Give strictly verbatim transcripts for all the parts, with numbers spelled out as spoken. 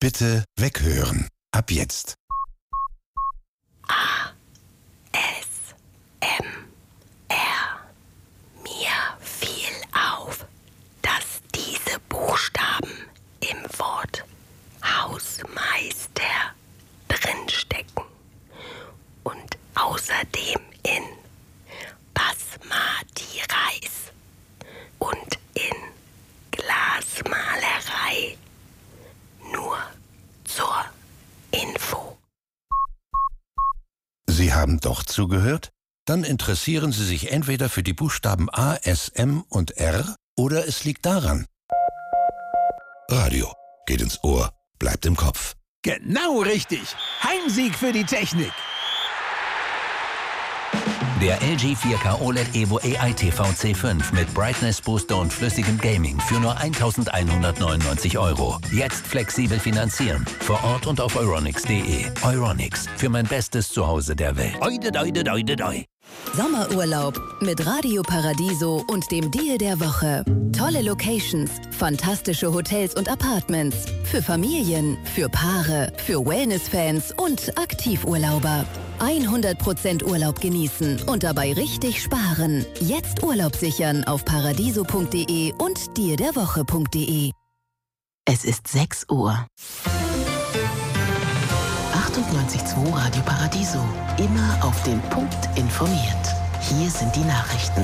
Bitte weghören. Ab jetzt. A, S, M, R. Mir fiel auf, dass diese Buchstaben im Wort Hausmeister drinstecken und außerdem in Basmati Reis und in Glasmalerei. Nur zur Info. Sie haben doch zugehört? Dann interessieren Sie sich entweder für die Buchstaben A, S, M und R oder es liegt daran. Radio geht ins Ohr, bleibt im Kopf. Genau richtig. Heimsieg für die Technik. Der L G vier K O L E D Evo A I T V C fünf mit Brightness Booster und flüssigem Gaming für nur eintausendeinhundertneunundneunzig Euro. Jetzt flexibel finanzieren. Vor Ort und auf euronics punkt de. Euronics, für mein bestes Zuhause der Welt. Oide, oide, oide, oide. Sommerurlaub mit Radio Paradiso und dem Deal der Woche. Tolle Locations, fantastische Hotels und Apartments. Für Familien, für Paare, für Wellness-Fans und Aktivurlauber. hundert Prozent Urlaub genießen und dabei richtig sparen. Jetzt Urlaub sichern auf paradiso punkt de und deal der woche punkt de. Es ist sechs Uhr. achtundneunzig Komma zwei Radio Paradiso. Immer auf den Punkt informiert. Hier sind die Nachrichten.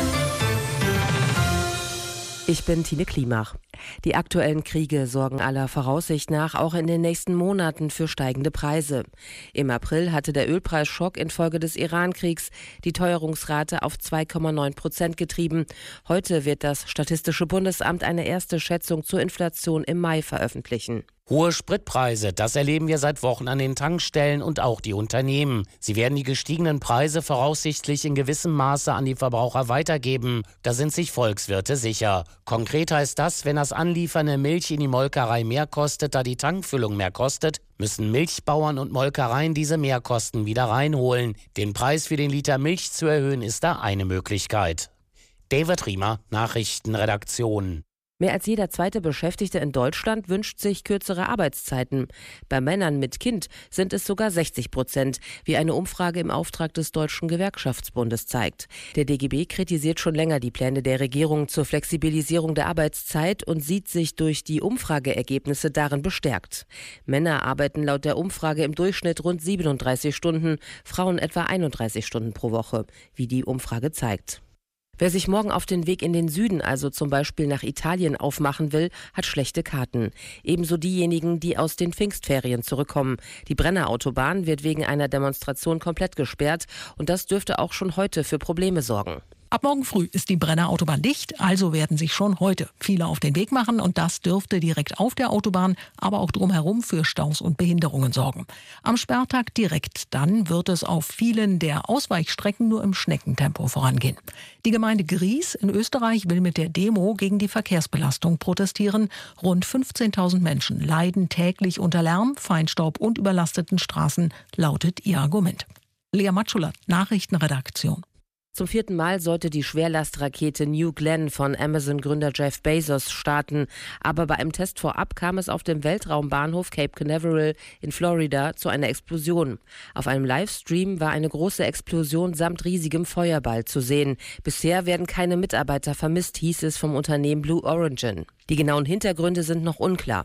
Ich bin Tine Klimach. Die aktuellen Kriege sorgen aller Voraussicht nach auch in den nächsten Monaten für steigende Preise. Im April hatte der Ölpreisschock infolge des Iran-Kriegs die Teuerungsrate auf zwei Komma neun Prozent getrieben. Heute wird das Statistische Bundesamt eine erste Schätzung zur Inflation im Mai veröffentlichen. Hohe Spritpreise, das erleben wir seit Wochen an den Tankstellen und auch die Unternehmen. Sie werden die gestiegenen Preise voraussichtlich in gewissem Maße an die Verbraucher weitergeben. Da sind sich Volkswirte sicher. Konkret heißt das, wenn das Anliefern der Milch in die Molkerei mehr kostet, da die Tankfüllung mehr kostet, müssen Milchbauern und Molkereien diese Mehrkosten wieder reinholen. Den Preis für den Liter Milch zu erhöhen, ist da eine Möglichkeit. David Riemer, Nachrichtenredaktion. Mehr als jeder zweite Beschäftigte in Deutschland wünscht sich kürzere Arbeitszeiten. Bei Männern mit Kind sind es sogar sechzig Prozent, wie eine Umfrage im Auftrag des Deutschen Gewerkschaftsbundes zeigt. Der D G B kritisiert schon länger die Pläne der Regierung zur Flexibilisierung der Arbeitszeit und sieht sich durch die Umfrageergebnisse darin bestärkt. Männer arbeiten laut der Umfrage im Durchschnitt rund siebenunddreißig Stunden, Frauen etwa einunddreißig Stunden pro Woche, wie die Umfrage zeigt. Wer sich morgen auf den Weg in den Süden, also zum Beispiel nach Italien, aufmachen will, hat schlechte Karten. Ebenso diejenigen, die aus den Pfingstferien zurückkommen. Die Brenner Autobahn wird wegen einer Demonstration komplett gesperrt und das dürfte auch schon heute für Probleme sorgen. Ab morgen früh ist die Brenner Autobahn dicht, also werden sich schon heute viele auf den Weg machen und das dürfte direkt auf der Autobahn, aber auch drumherum für Staus und Behinderungen sorgen. Am Sperrtag direkt dann wird es auf vielen der Ausweichstrecken nur im Schneckentempo vorangehen. Die Gemeinde Gries in Österreich will mit der Demo gegen die Verkehrsbelastung protestieren. Rund fünfzehntausend Menschen leiden täglich unter Lärm, Feinstaub und überlasteten Straßen, lautet ihr Argument. Lea Matschula, Nachrichtenredaktion. Zum vierten Mal sollte die Schwerlastrakete New Glenn von Amazon-Gründer Jeff Bezos starten. Aber bei einem Test vorab kam es auf dem Weltraumbahnhof Cape Canaveral in Florida zu einer Explosion. Auf einem Livestream war eine große Explosion samt riesigem Feuerball zu sehen. Bisher werden keine Mitarbeiter vermisst, hieß es vom Unternehmen Blue Origin. Die genauen Hintergründe sind noch unklar.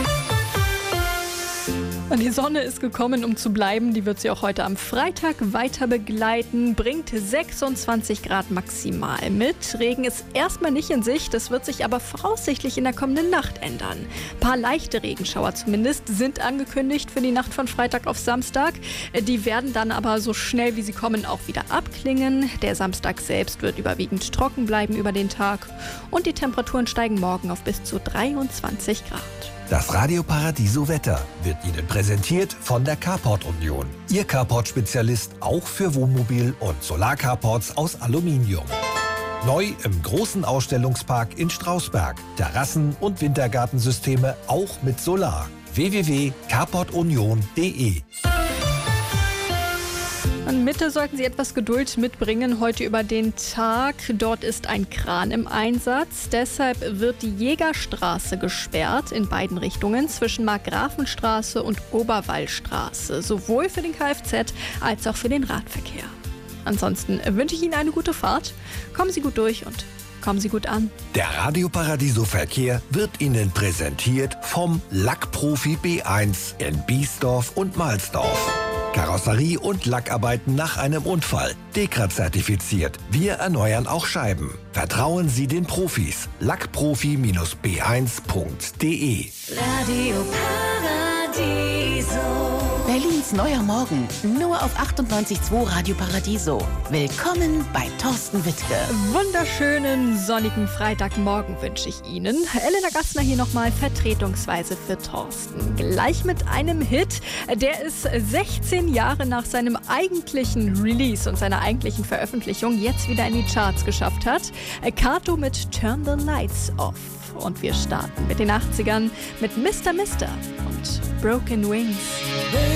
Die Sonne ist gekommen, um zu bleiben. Die wird sie auch heute am Freitag weiter begleiten. Bringt sechsundzwanzig Grad maximal mit. Regen ist erstmal nicht in Sicht. Das wird sich aber voraussichtlich in der kommenden Nacht ändern. Ein paar leichte Regenschauer zumindest sind angekündigt für die Nacht von Freitag auf Samstag. Die werden dann aber so schnell wie sie kommen auch wieder abklingen. Der Samstag selbst wird überwiegend trocken bleiben über den Tag. Und die Temperaturen steigen morgen auf bis zu dreiundzwanzig Grad. Das Radio Paradiso Wetter wird Ihnen präsentiert von der Carport Union. Ihr Carport-Spezialist auch für Wohnmobil- und Solarcarports aus Aluminium. Neu im großen Ausstellungspark in Strausberg. Terrassen- und Wintergartensysteme auch mit Solar. w w w punkt carport union punkt de In Mitte sollten Sie etwas Geduld mitbringen heute über den Tag. Dort ist ein Kran im Einsatz. Deshalb wird die Jägerstraße gesperrt in beiden Richtungen zwischen Markgrafenstraße und Oberwallstraße. Sowohl für den Kfz- als auch für den Radverkehr. Ansonsten wünsche ich Ihnen eine gute Fahrt. Kommen Sie gut durch und kommen Sie gut an. Der Radio Paradiso Verkehr wird Ihnen präsentiert vom Lackprofi B eins in Biesdorf und Mahlsdorf. Karosserie und Lackarbeiten nach einem Unfall. Dekra-zertifiziert. Wir erneuern auch Scheiben. Vertrauen Sie den Profis. lackprofi B eins punkt de. Radio Paradiso. Berlins neuer Morgen, nur auf achtundneunzig Komma zwei Radio Paradiso. Willkommen bei Thorsten Wittke. Wunderschönen sonnigen Freitagmorgen wünsche ich Ihnen. Elena Gassner hier nochmal vertretungsweise für Thorsten. Gleich mit einem Hit, der es sechzehn Jahre nach seinem eigentlichen Release und seiner eigentlichen Veröffentlichung jetzt wieder in die Charts geschafft hat. Kato mit Turn the Lights Off. Und wir starten mit den achtzigern mit Mister Mister und Broken Wings.